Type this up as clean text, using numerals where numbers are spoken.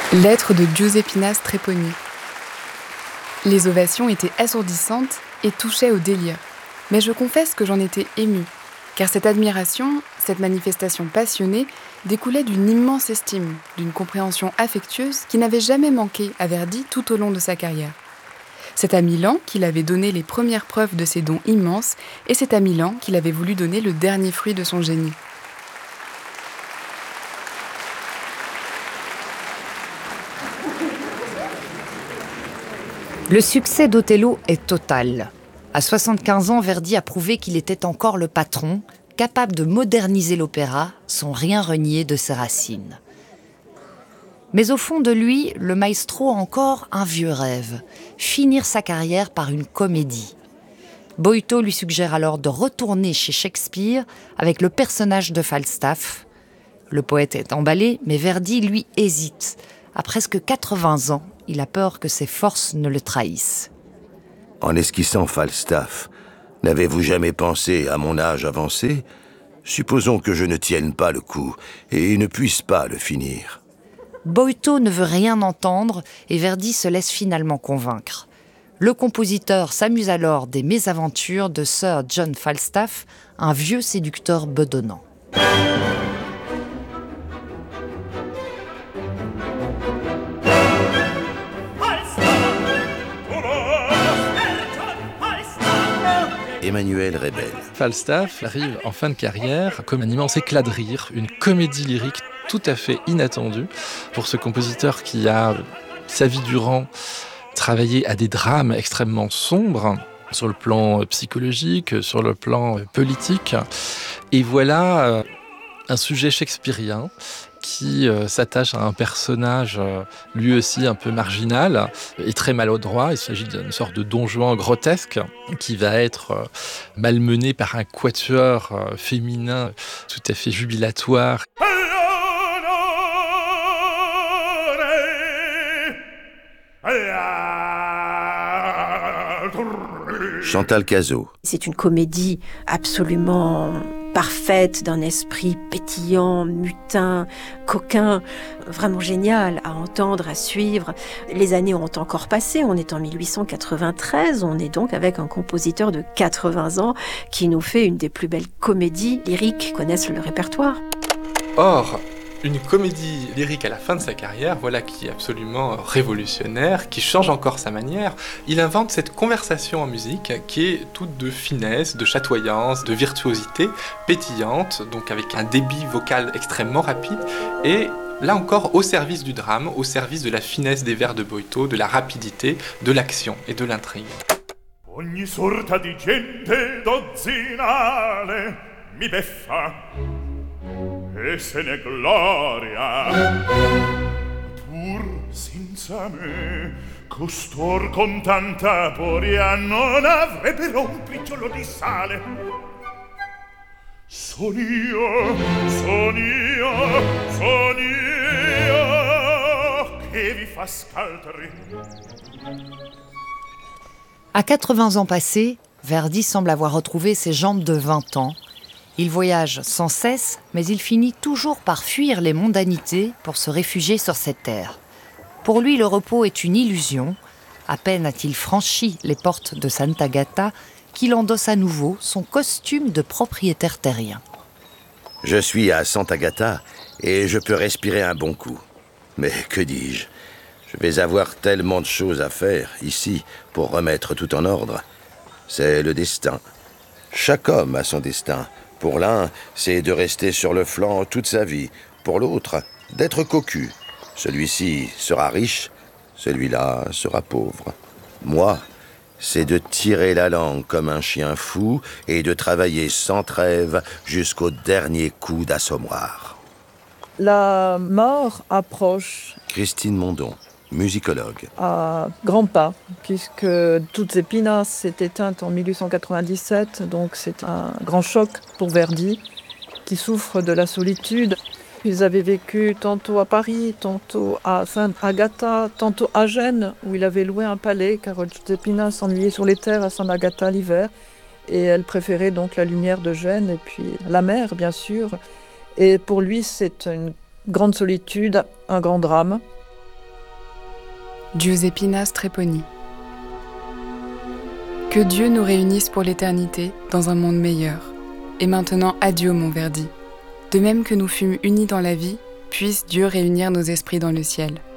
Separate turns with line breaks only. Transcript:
Lettre de Giusepina Strepponi. Les ovations étaient assourdissantes et touchaient au délire. Mais je confesse que j'en étais émue, car cette admiration, cette manifestation passionnée, découlait d'une immense estime, d'une compréhension affectueuse qui n'avait jamais manqué à Verdi tout au long de sa carrière. C'est à Milan qu'il avait donné les premières preuves de ses dons immenses, et c'est à Milan qu'il avait voulu donner le dernier fruit de son génie.
Le succès d'Othello est total. À 75 ans, Verdi a prouvé qu'il était encore le patron, capable de moderniser l'opéra sans rien renier de ses racines. Mais au fond de lui, le maestro a encore un vieux rêve, finir sa carrière par une comédie. Boito lui suggère alors de retourner chez Shakespeare avec le personnage de Falstaff. Le poète est emballé, mais Verdi, lui, hésite. À presque 80 ans, il a peur que ses forces ne le trahissent.
En esquissant Falstaff, n'avez-vous jamais pensé à mon âge avancé ? Supposons que je ne tienne pas le coup et ne puisse pas le finir.
Boito ne veut rien entendre et Verdi se laisse finalement convaincre. Le compositeur s'amuse alors des mésaventures de Sir John Falstaff, un vieux séducteur bedonnant.
Emmanuel Rebel.
Falstaff arrive en fin de carrière comme un immense éclat de rire, une comédie lyrique tout à fait inattendue pour ce compositeur qui a, sa vie durant, travaillé à des drames extrêmement sombres sur le plan psychologique, sur le plan politique. Et voilà un sujet shakespearien qui s'attache à un personnage lui aussi un peu marginal et très maladroit. Il s'agit d'une sorte de Don Juan grotesque qui va être malmené par un quatuor féminin tout à fait jubilatoire.
Chantal Cazot.
C'est une comédie absolument parfaite, d'un esprit pétillant, mutin, coquin, vraiment génial à entendre, à suivre. Les années ont encore passé, on est en 1893, on est donc avec un compositeur de 80 ans qui nous fait une des plus belles comédies lyriques qui connaissent le répertoire.
Or, une comédie lyrique à la fin de sa carrière, voilà qui est absolument révolutionnaire, qui change encore sa manière. Il invente cette conversation en musique qui est toute de finesse, de chatoyance, de virtuosité, pétillante, donc avec un débit vocal extrêmement rapide, et là encore au service du drame, au service de la finesse des vers de Boito, de la rapidité, de l'action et de l'intrigue.
Ogni sorta di gente dozzinale mi beffa e se ne gloria pur senza me costor con tanta poria non avrebbero un picciolo di sale. Son io che vi fa scaltri.
À 80 ans passés, Verdi semble avoir retrouvé ses jambes de 20 ans. Il voyage sans cesse, mais il finit toujours par fuir les mondanités pour se réfugier sur cette terre. Pour lui, le repos est une illusion. À peine a-t-il franchi les portes de Sant'Agata qu'il endosse à nouveau son costume de propriétaire terrien.
Je suis à Sant'Agata et je peux respirer un bon coup. Mais que dis-je ? Je vais avoir tellement de choses à faire ici pour remettre tout en ordre. C'est le destin. Chaque homme a son destin. Pour l'un, c'est de rester sur le flanc toute sa vie. Pour l'autre, d'être cocu. Celui-ci sera riche, celui-là sera pauvre. Moi, c'est de tirer la langue comme un chien fou et de travailler sans trêve jusqu'au dernier coup d'assommoir.
La mort approche.
Christine Mondon, musicologue.
À grands pas, puisque Giuseppina s'est éteinte en 1897, donc c'est un grand choc pour Verdi, qui souffre de la solitude. Ils avaient vécu tantôt à Paris, tantôt à Sant'Agata, tantôt à Gênes, où il avait loué un palais, car Giuseppina s'ennuyait sur les terres à Sant'Agata l'hiver, et elle préférait donc la lumière de Gênes, et puis la mer, bien sûr. Et pour lui, c'est une grande solitude, un grand drame.
Giuseppina Strepponi. Que Dieu nous réunisse pour l'éternité dans un monde meilleur. Et maintenant, adieu Montverdi. De même que nous fûmes unis dans la vie, puisse Dieu réunir nos esprits dans le ciel.